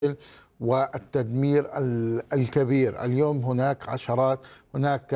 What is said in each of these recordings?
والتدمير الكبير. اليوم هناك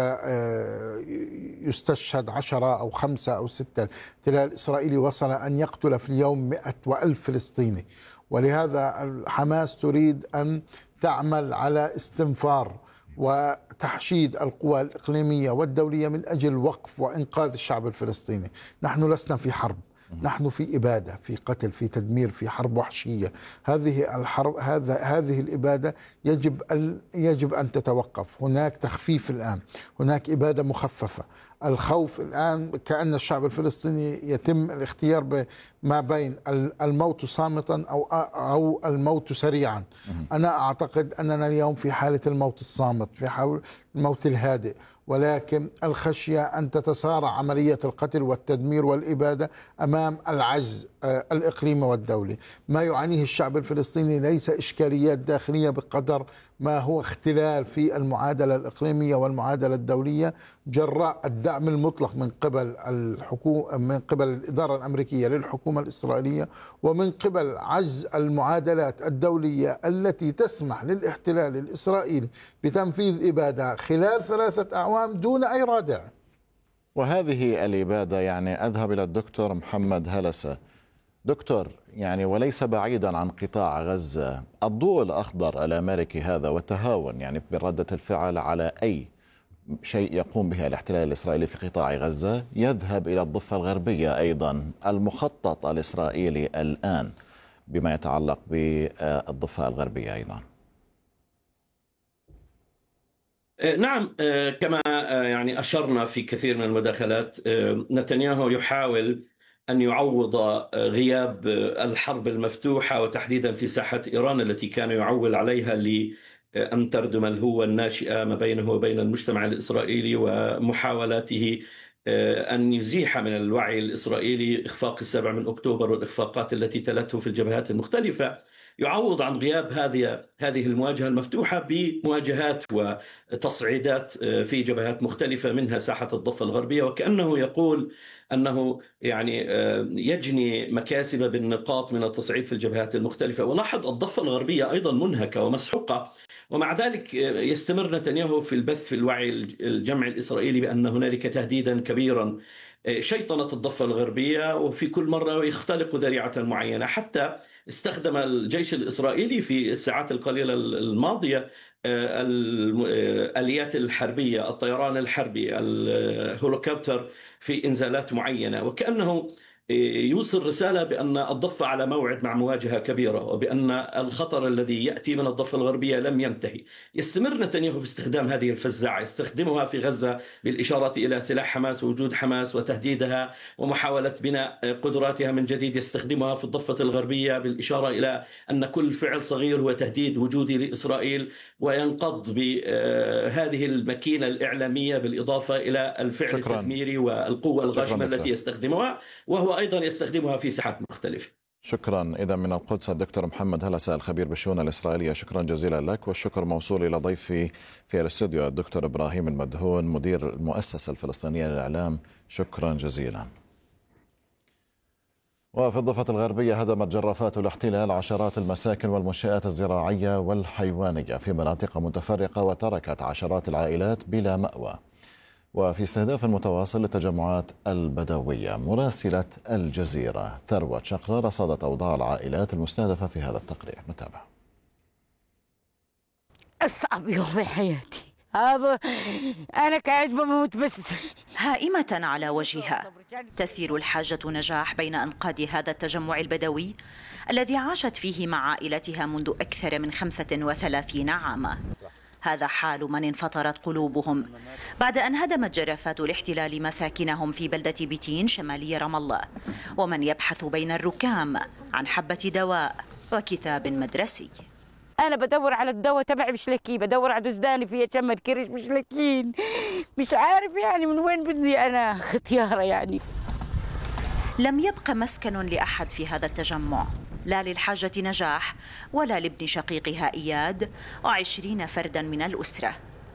يستشهد 10 أو 5 أو 6. الاحتلال الإسرائيلي وصل أن يقتل في اليوم 100 وألف فلسطيني، ولهذا حماس تريد أن تعمل على استنفار وتحشيد القوى الإقليمية والدولية من أجل وقف وإنقاذ الشعب الفلسطيني. نحن لسنا في حرب، نحن في إبادة، في قتل، في تدمير، في حرب وحشية. هذه الحرب، هذه الإبادة يجب أن تتوقف. هناك تخفيف الآن، هناك إبادة مخففة. الخوف الآن كأن الشعب الفلسطيني يتم الاختيار ما بين الموت صامتا أو الموت سريعا. أنا أعتقد أننا اليوم في حالة الموت الصامت، في حال الموت الهادئ، ولكن الخشية أن تتسارع عملية القتل والتدمير والإبادة أمام العجز الإقليمي والدولي. ما يعانيه الشعب الفلسطيني ليس إشكاليات داخلية بقدر ما هو اختلال في المعادلة الإقليمية والمعادلة الدولية جراء الدعم المطلق من قبل الحكومة، من قبل الإدارة الأمريكية للحكومة الإسرائيلية، ومن قبل عجز المعادلات الدولية التي تسمح للاحتلال الإسرائيلي بتنفيذ إبادة خلال 3 أعوام دون أي رادع. وهذه الإبادة، يعني أذهب إلى الدكتور محمد هلسة. دكتور، يعني وليس بعيدا عن قطاع غزة، الضوء الأخضر الأمريكي هذا والتهاون يعني بردة الفعل على أي شيء يقوم به الاحتلال الإسرائيلي في قطاع غزة يذهب إلى الضفة الغربية أيضا. المخطط الإسرائيلي الآن بما يتعلق بالضفة الغربية أيضا. نعم، كما يعني أشرنا في كثير من المداخلات، نتنياهو يحاول أن يعوض غياب الحرب المفتوحة، وتحديدا في ساحة إيران التي كان يعول عليها لأن تردم الهوة الناشئة ما بينه وبين المجتمع الإسرائيلي، ومحاولاته أن يزيح من الوعي الإسرائيلي إخفاق 7 من أكتوبر والإخفاقات التي تلته في الجبهات المختلفة. يعوض عن غياب هذه المواجهة المفتوحة بمواجهات وتصعيدات في جبهات مختلفة منها ساحة الضفة الغربية، وكأنه يقول أنه يعني يجني مكاسب بالنقاط من التصعيد في الجبهات المختلفة. ولاحظ الضفة الغربية أيضا منهكة ومسحوقة، ومع ذلك يستمر نتنياهو في البث في الوعي الجمعي الإسرائيلي بأن هنالك تهديدا كبيرا شيطنة الضفة الغربية، وفي كل مرة يختلق ذريعة معينة. حتى استخدم الجيش الإسرائيلي في الساعات القليلة الماضية الآليات الحربية، الطيران الحربي، الهليكوبتر في إنزالات معينة، وكأنه يوصل رسالة بأن الضفة على موعد مع مواجهة كبيرة، وبأن الخطر الذي يأتي من الضفة الغربية لم ينتهي. يستمر نتنياهو في استخدام هذه الفزاعة، يستخدمها في غزة بالإشارة إلى سلاح حماس ووجود حماس وتهديدها ومحاولة بناء قدراتها من جديد. يستخدمها في الضفة الغربية بالإشارة إلى أن كل فعل صغير هو تهديد وجودي لإسرائيل، وينقض بهذه الماكينة الإعلامية بالإضافة إلى الفعل التدميري والقوة الغاشمة التي يستخدمها، وهو أيضا يستخدمها في ساحات مختلفة. شكرا. إذا من القدس الدكتور محمد هلسة الخبير بالشؤون الإسرائيلية، شكرا جزيلا لك. والشكر موصول إلى ضيفي في الاستوديو الدكتور إبراهيم المدهون مدير المؤسسة الفلسطينية للإعلام، شكرا جزيلا. وفي الضفة الغربية هدمت جرافات الاحتلال عشرات المساكن والمنشآت الزراعية والحيوانية في مناطق متفرقة، وتركت عشرات العائلات بلا مأوى. وفي استهداف متواصل للتجمعات البدوية، مراسلة الجزيرة ثروة شقرة رصدت أوضاع العائلات المستهدفة في هذا التقرير. نتابع. أصعب يوم في حياتي هذا، أنا قاعد بموت بس. هائمة على وجهها تسير الحاجة نجاح بين أنقاض هذا التجمع البدوي الذي عاشت فيه مع عائلتها منذ أكثر من 35 عاما. هذا حال من انفطرت قلوبهم بعد أن هدمت جرافات الاحتلال مساكنهم في بلدة بيتين شمالي رام الله، ومن يبحث بين الركام عن حبة دواء وكتاب مدرسي. أنا بدور على الدواء تبعي مش لاقيه، بدور على دزداني فيها شمر كرش مش لاقين، مش عارف يعني من وين بدي أنا ختيارة يعني. لم يبق مسكن لأحد في هذا التجمع، لا للحاجة نجاح ولا لابن شقيقها إياد و20 فردا من الأسرة.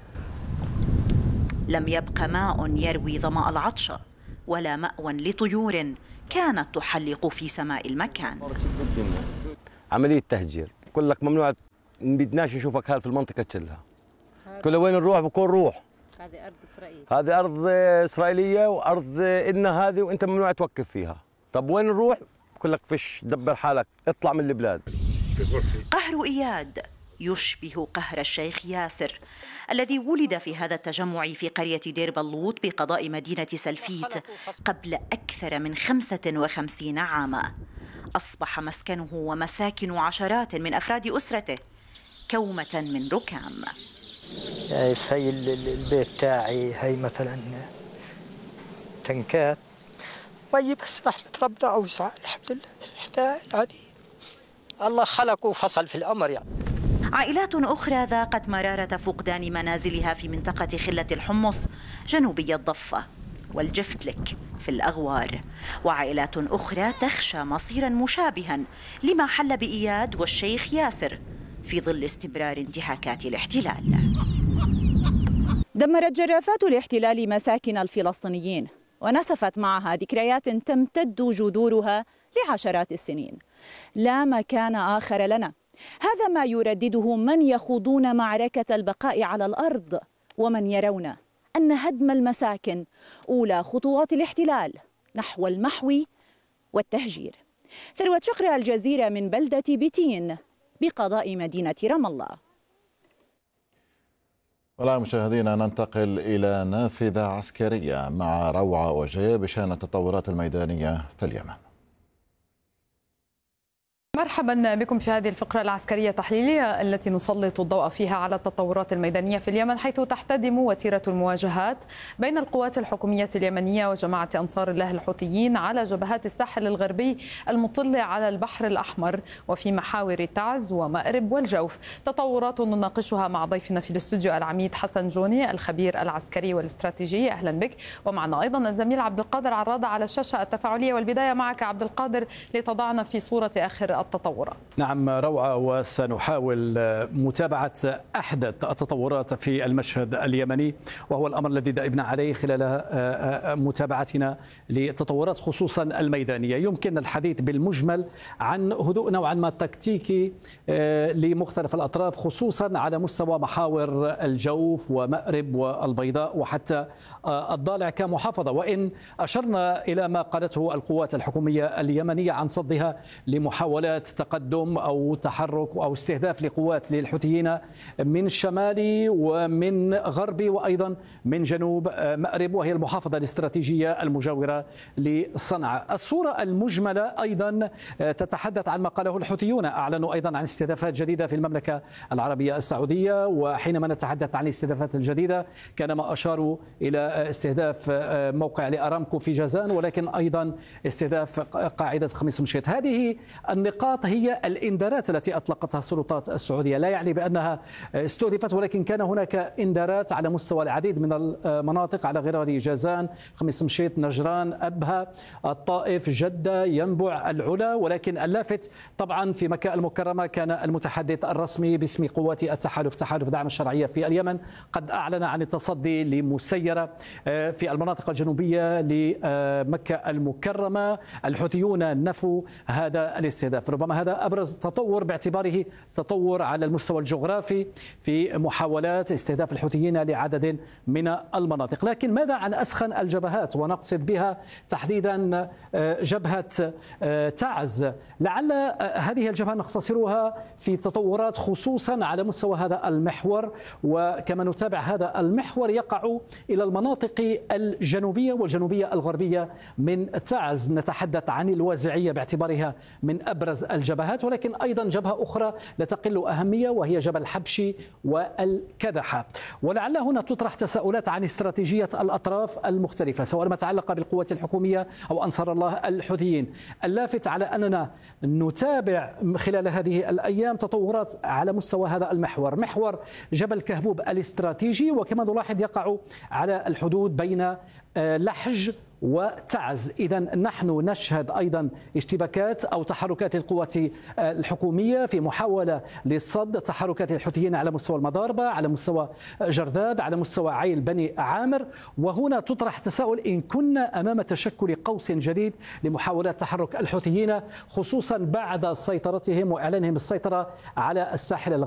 لم يبق ماء يروي ظمأ العطش ولا مأوى لطيور كانت تحلق في سماء المكان. عملية تهجير بقول لك ممنوع، ما بدناش نشوفك هال في المنطقه كلها. كل وين نروح بكون روح. هذه ارض اسرائيل، هذه ارض اسرائيليه وارض إلنا هذه، وانت ممنوع توقف فيها. طب وين نروح؟ بقول لك فيش، دبر حالك، اطلع من البلاد. قهر إياد يشبه قهر الشيخ ياسر الذي ولد في هذا التجمع في قرية دير بلوط بقضاء مدينة سلفيت قبل أكثر من 55 عاما. أصبح مسكنه ومساكن عشرات من أفراد أسرته كومة من ركام. شايف هي البيت تاعي، هي مثلا تنكات، وهي بس رحمة ربنا أوسع الحمد لله. احنا يعني الله خلق وفصل في الأمر يعني. عائلات أخرى ذاقت مرارة فقدان منازلها في منطقة خلة الحمص جنوبي الضفة والجفتلك في الأغوار، وعائلات أخرى تخشى مصيرا مشابها لما حل بإياد والشيخ ياسر في ظل استمرار انتهاكات الاحتلال. دمرت جرافات الاحتلال مساكن الفلسطينيين ونسفت معها ذكريات تمتد جذورها لعشرات السنين. لا مكان آخر لنا، هذا ما يردده من يخوضون معركة البقاء على الأرض ومن يرون أن هدم المساكن أولى خطوات الاحتلال نحو المحو والتهجير. ثروة شقر، الجزيرة من بلدة بتين بقضاء مدينة رام الله. والآن مشاهدينا ننتقل إلى نافذة عسكرية مع روعة وجيه بشأن التطورات الميدانية في اليمن. مرحبا بكم في هذه الفقرة العسكرية التحليلية التي نسلط الضوء فيها على التطورات الميدانية في اليمن، حيث تحتدم وتيرة المواجهات بين القوات الحكومية اليمنية وجماعة أنصار الله الحوثيين على جبهات الساحل الغربي المطل على البحر الأحمر وفي محاور تعز ومأرب والجوف. تطورات نناقشها مع ضيفنا في الاستوديو العميد حسن جوني الخبير العسكري والاستراتيجي. أهلا بك. ومعنا أيضا الزميل عبد القادر عراضة على الشاشة التفاعلية. والبداية معك عبد القادر لتضعنا في صورة آخر التطورات. نعم روعة، وسنحاول متابعة أحدث التطورات في المشهد اليمني، وهو الأمر الذي دأبنا عليه خلال متابعتنا للتطورات خصوصا الميدانية. يمكن الحديث بالمجمل عن هدوء نوعا ما تكتيكي لمختلف الأطراف، خصوصا على مستوى محاور الجوف ومأرب والبيضاء وحتى الضالع كمحافظة، وإن أشرنا إلى ما قالته القوات الحكومية اليمنية عن صدها لمحاولات تقدم أو تحرك أو استهداف لقوات للحوثيين من شمالي ومن غربي وأيضا من جنوب مأرب، وهي المحافظة الاستراتيجية المجاورة لصنعاء. الصورة المجملة أيضا تتحدث عن ما قاله الحوثيون. أعلنوا أيضا عن استهدافات جديدة في المملكة العربية السعودية، وحينما نتحدث عن الاستهدافات الجديدة كان ما أشاروا إلى استهداف موقع لأرامكو في جازان، ولكن أيضا استهداف قاعدة خميس مشيط. هذه النقاط هي الإنذارات التي أطلقتها السلطات السعودية، لا يعني بأنها استهدفت، ولكن كان هناك إنذارات على مستوى العديد من المناطق على غرار جازان، خميس مشيط، نجران، أبها، الطائف، جدة، ينبع، العلا. ولكن اللافت طبعا في مكة المكرمة كان المتحدث الرسمي باسم قوات التحالف، تحالف دعم الشرعية في اليمن، قد أعلن عن التصدي لمسيرة في المناطق الجنوبية لمكة المكرمة. الحوثيون نفوا هذا الاستهداف. ربما هذا أبرز تطور باعتباره تطور على المستوى الجغرافي في محاولات استهداف الحوثيين لعدد من المناطق. لكن ماذا عن أسخن الجبهات؟ ونقصد بها تحديدا جبهة تعز. لعل هذه الجبهة نختصرها في تطورات خصوصا على مستوى هذا المحور، وكما نتابع هذا المحور يقع إلى المناطق الجنوبية والجنوبية الغربية من تعز. نتحدث عن الوازعية باعتبارها من أبرز الجبهات، ولكن أيضا جبهة أخرى لا تقل أهمية وهي جبل حبشي والكدحة. ولعل هنا تطرح تساؤلات عن استراتيجية الأطراف المختلفة سواء ما تعلق بالقوات الحكومية أو أنصار الله الحوثيين. اللافت على أننا نتابع خلال هذه الأيام تطورات على مستوى هذا المحور، محور جبل كهبوب الاستراتيجي، وكما نلاحظ يقع على الحدود بين لحج وتعز. إذا نحن نشهد أيضا اشتباكات أو تحركات القوات الحكومية في محاولة لصد تحركات الحوثيين على مستوى المضاربة، على مستوى جرداد، على مستوى عيل بني عامر. وهنا تطرح تساؤل إن كنا أمام تشكل قوس جديد لمحاولات تحرك الحوثيين، خصوصا بعد سيطرتهم وإعلانهم السيطرة على الساحل